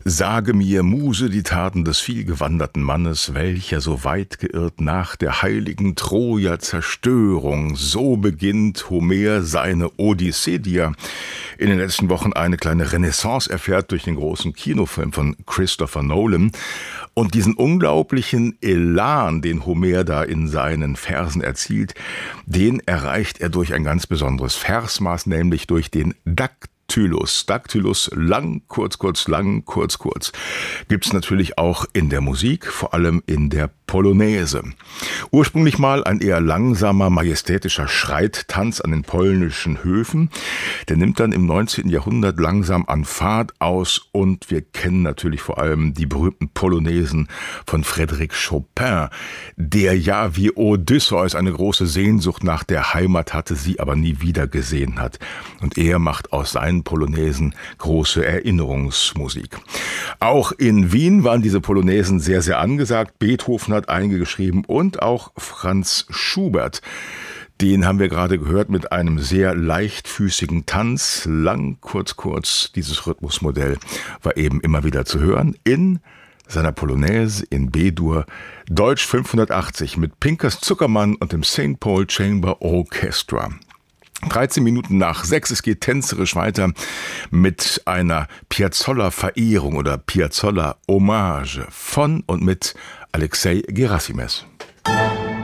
Sage mir, Muse, die Taten des vielgewanderten Mannes, welcher so weit geirrt nach der heiligen Troja-Zerstörung. So beginnt Homer seine Odyssee, die ja in den letzten Wochen eine kleine Renaissance erfährt durch den großen Kinofilm von Christopher Nolan. Und diesen unglaublichen Elan, den Homer da in seinen Versen erzielt, den erreicht er durch ein ganz besonderes Versmaß, nämlich durch den Daktylus. Daktylus, lang, kurz, kurz, lang, kurz, kurz. Gibt's natürlich auch in der Musik, vor allem in der Polonaise. Ursprünglich mal ein eher langsamer, majestätischer Schreittanz an den polnischen Höfen. Der nimmt dann im 19. Jahrhundert langsam an Fahrt aus und wir kennen natürlich vor allem die berühmten Polonaisen von Frédéric Chopin, der ja wie Odysseus eine große Sehnsucht nach der Heimat hatte, sie aber nie wieder gesehen hat. Und er macht aus seinen Polonaisen große Erinnerungsmusik. Auch in Wien waren diese Polonaisen sehr, sehr angesagt. Beethoven hat einige geschrieben und auch Franz Schubert. Den haben wir gerade gehört mit einem sehr leichtfüßigen Tanz. Lang, kurz, kurz. Dieses Rhythmusmodell war eben immer wieder zu hören in seiner Polonaise in B-Dur, Deutsch 580 mit Pinkas Zuckermann und dem St. Paul Chamber Orchestra. 13 Minuten nach 6, es geht tänzerisch weiter mit einer Piazzolla-Verehrung oder Piazzolla-Hommage von und mit Alexei Gerasimes.